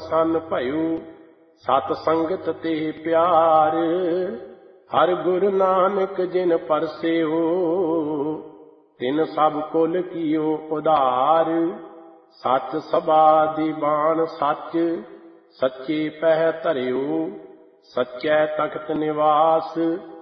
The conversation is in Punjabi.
ਪ੍ਰਸੰਨ ਭਇਓ। ਸਤ ਸੰਗਤ ਤੇ ਪਿਆਰ, ਹਰ ਗੁਰ ਨਾਨਕ ਜਿਨ ਪਰਸਿਓ। ਤਿਨ ਸਭ ਕੁਲ ਕੀਓ ਉਧਾਰ, ਸੱਚ ਸਭਾ ਦੀਵਾਨ ਸੱਚ। ਸੱਚੇ ਪਹਿ ਧਰਿਓ, ਸੱਚੈ ਤਖਤ ਨਿਵਾਸ।